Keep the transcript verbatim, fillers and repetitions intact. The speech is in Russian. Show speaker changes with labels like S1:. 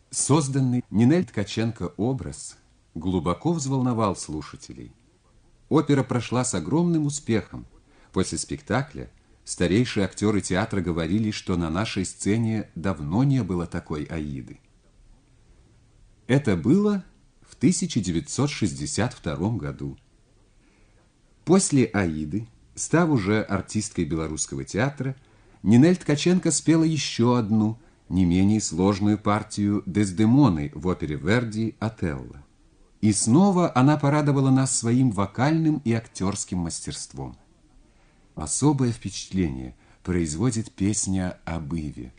S1: Созданный Нинель Ткаченко образ глубоко взволновал слушателей. Опера прошла с огромным успехом. После спектакля старейшие актеры театра говорили, что на нашей сцене давно не было такой Аиды. Это было в тысяча девятьсот шестьдесят втором году. После Аиды, став уже артисткой Белорусского театра, Нинель Ткаченко спела еще одну, не менее сложную партию Дездемоны в опере Верди «Отелло». И снова она порадовала нас своим вокальным и актерским мастерством. Особое впечатление производит песня об Иве.